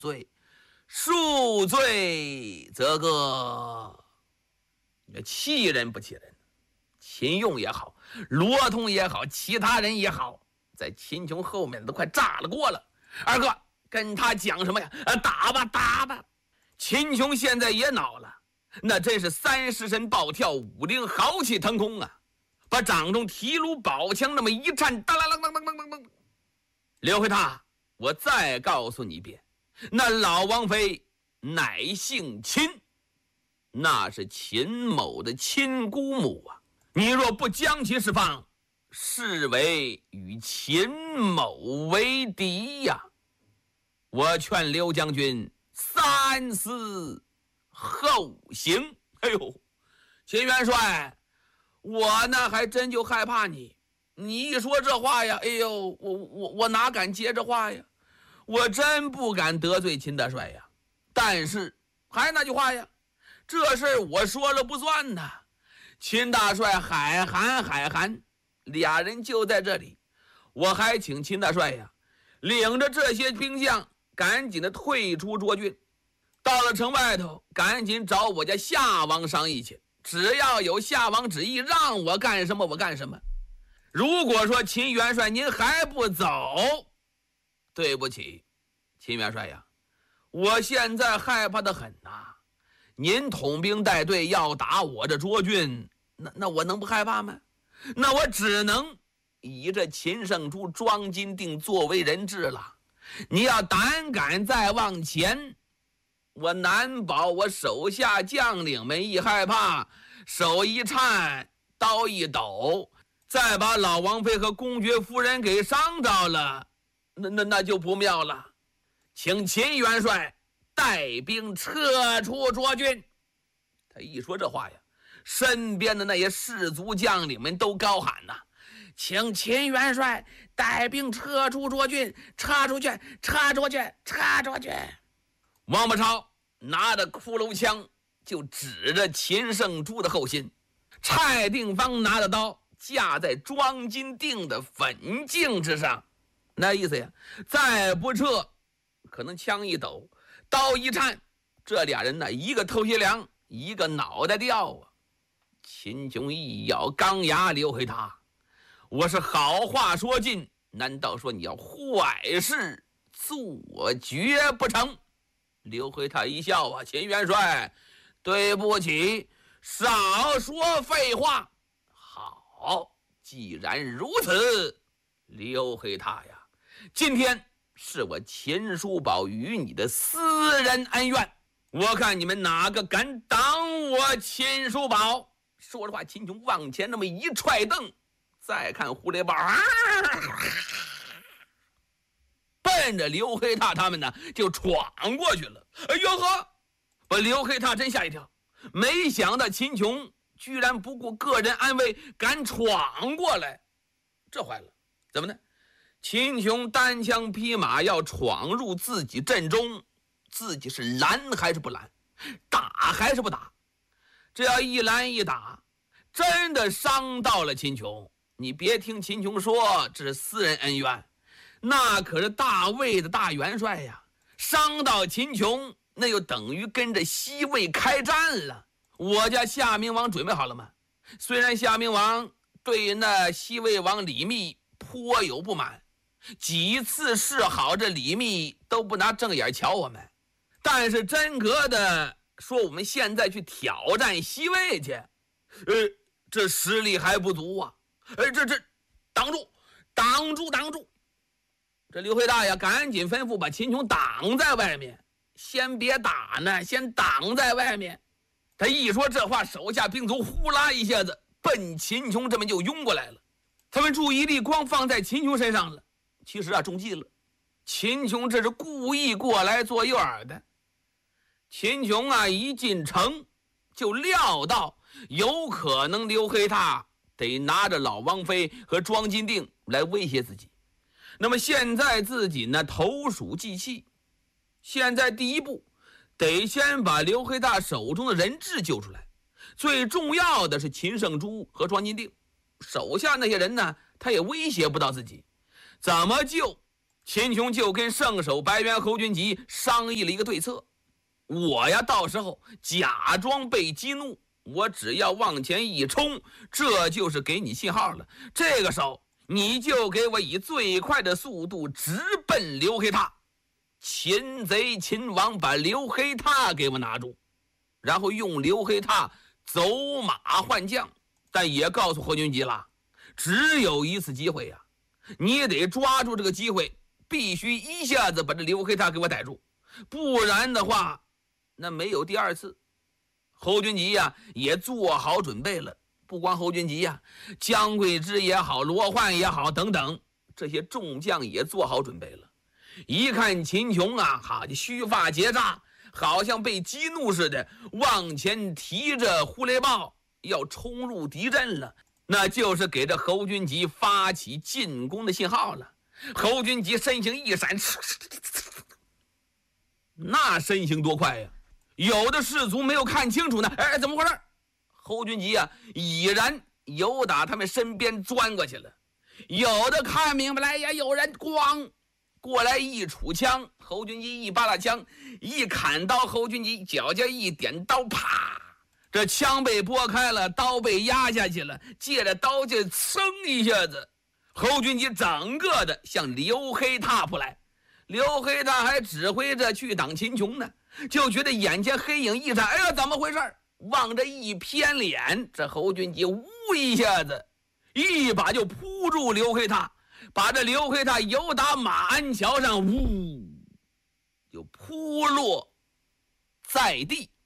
罪，恕罪则个。气人不气人？秦用也好，罗通也好，其他人也好，在秦琼后面都快炸了锅了。二哥跟他讲什么呀？打吧打吧！秦琼现在也恼了，那真是30神暴跳，5灵豪气腾空啊！把掌中提炉宝枪那么一颤，当当当当当当当。刘回他，我再告诉你一遍，那老王妃乃姓秦，那是秦某的亲姑母啊！你若不将其释放，视为与秦某为敌呀！我劝刘将军三思后行。哎呦，秦元帅，我呢还真就害怕你。你一说这话呀，哎呦，我哪敢接这话呀？我真不敢得罪秦大帅呀。但是还那句话呀，这事我说了不算呐。秦大帅海涵，俩人就在这里。我还请秦大帅呀，领着这些兵将赶紧的退出涿郡，到了城外头，赶紧找我家夏王商议去。只要有夏王旨意，让我干什么我干什么。如果说秦元帅您还不走，对不起，秦元帅呀，我现在害怕得很呐。您统兵带队要打我这涿郡，那我能不害怕吗？那我只能以这秦圣珠、庄金定作为人质了。你要胆敢再往前，我难保我手下将领们一害怕，手一颤，刀一抖，再把老王妃和公爵夫人给伤着了，那就不妙了。请秦元帅带兵撤出涿郡。他一说这话呀，身边的那些士卒将领们都高喊呐：请秦元帅带兵撤出涿郡，撤出去，撤出去，撤出去！王八超拿着骷髅枪就指着秦圣珠的后心，蔡定方拿着刀架在庄金定的粉镜之上，那意思呀，再不撤，可能枪一抖，刀一颤，这俩人呢，一个头些凉，一个脑袋掉啊！秦琼一咬钢牙，刘回他，我是好话说尽，难道说你要坏事做绝不成？刘回他一笑啊，秦元帅，对不起，少说废话。好，既然如此，刘回他呀，今天是我秦叔宝与你的私人恩怨，我看你们哪个敢挡我秦叔宝？说着话，秦琼往前那么一踹蹬，再看胡雷豹奔着刘黑闼他们呢就闯过去了。哎呦呵，把刘黑闼真吓一跳，没想到秦琼居然不顾个人安危敢闯过来，这坏了。怎么呢？秦琼单枪匹马要闯入自己阵中，自己是拦还是不拦，打还是不打？这要一拦一打，真的伤到了秦琼。你别听秦琼说这是私人恩怨，那可是大魏的大元帅呀，伤到秦琼，那就等于跟着西魏开战了。我家夏明王准备好了吗？虽然夏明王对那西魏王李密颇有不满，几次示好，这李密都不拿正眼瞧我们，但是真格的说我们现在去挑战西魏去，这实力还不足啊！这挡住！这刘回大呀，赶紧吩咐把秦琼挡在外面，先别打呢，先挡在外面。他一说这话，手下兵卒呼啦一下子奔秦琼这边就拥过来了。他们注意力光放在秦琼身上了，其实中计了。秦琼这是故意过来做诱饵的。秦琼啊，一进城就料到有可能刘黑闼得拿着老王妃和庄金定来威胁自己。那么现在自己呢，投鼠忌器，现在第一步得先把刘黑闼手中的人质救出来，最重要的是秦圣珠和庄金定手下那些人呢，他也威胁不到自己，怎么救？ 秦琼就跟圣手白猿侯君集商议了一个对策。我呀，到时候假装被激怒，我只要往前一冲，这就是给你信号了。这个时候你就给我以最快的速度直奔刘黑闼。擒贼擒王，把刘黑闼给我拿住，然后用刘黑闼走马换将。但也告诉侯君集了，只有一次机会呀，你得抓住这个机会，必须一下子把这刘黑闼给我逮住，不然的话那没有第二次。侯君集呀也做好准备了，不光侯君集呀，姜桂枝也好，罗焕也好等等，这些众将也做好准备了。一看秦琼啊，好就须发结扎，好像被激怒似的，往前提着呼雷豹要冲入敌阵了，那就是给这侯君集发起进攻的信号了。侯君集身形一闪，那身形多快呀！有的士卒没有看清楚呢，哎，怎么回事？侯君集啊，已然由打他们身边钻过去了。有的看明白了，哎呀，有人咣过来一杵枪，侯君集一扒拉枪，一砍刀，侯君集脚下一点刀，啪，这枪被拨开了，刀被压下去了，借着刀劲噌一下子，侯君集整个的向刘黑闼扑来。刘黑闼还指挥着去挡秦琼呢，就觉得眼前黑影一闪，哎呀，怎么回事？往这一偏脸，这侯君集呜一下子一把就扑住刘黑闼，把这刘黑闼由打马鞍桥上，呜就扑落在地。